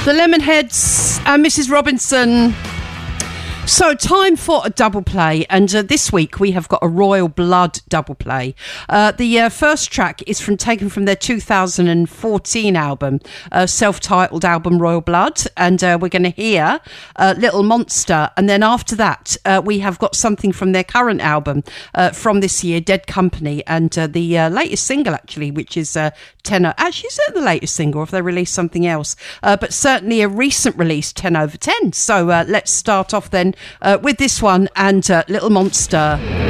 The Lemonheads and Mrs. Robinson. So, time for a double play, and this week we have got a Royal Blood double play. The first track is taken from their 2014 album, self-titled album Royal Blood, and we're going to hear Little Monster, and then after that we have got something from their current album from this year, Dead Company, and the latest single actually, which is Tenor. Actually, is it the latest single, or have they released something else? But certainly a recent release, 10 over 10. So let's start off then with this one and Little Monster.